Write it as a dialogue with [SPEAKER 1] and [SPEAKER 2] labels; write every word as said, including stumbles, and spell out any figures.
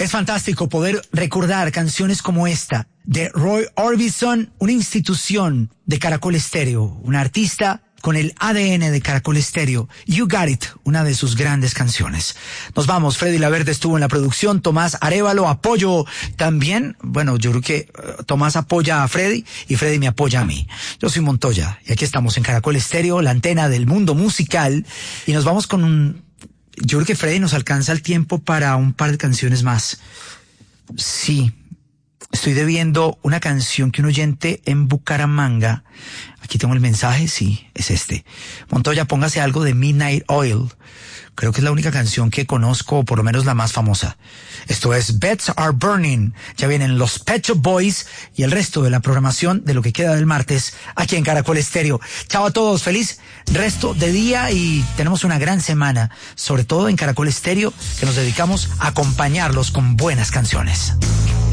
[SPEAKER 1] Es fantástico poder recordar canciones como esta de Roy Orbison, una institución de Caracol Estéreo, un artista con el A D N de Caracol Estéreo. You Got It, una de sus grandes canciones. Nos vamos. Freddy Laverde estuvo en la producción. Tomás Arévalo, apoyo también. Bueno, yo creo que uh, Tomás apoya a Freddy y Freddy me apoya a mí. Yo soy Montoya y aquí estamos en Caracol Estéreo, la antena del mundo musical. Y nos vamos con un... Yo creo que Freddy nos alcanza el tiempo para un par de canciones más. Sí. Estoy debiendo una canción que un oyente en Bucaramanga, aquí tengo el mensaje, sí, es este. Montoya, póngase algo de Midnight Oil. Creo que es la única canción que conozco, o por lo menos la más famosa. Esto es Beds Are Burning. Ya vienen los Pet Shop Boys y el resto de la programación de lo que queda del martes aquí en Caracol Estéreo. Chao a todos, feliz resto de día y tenemos una gran semana, sobre todo en Caracol Estéreo, que nos dedicamos a acompañarlos con buenas canciones.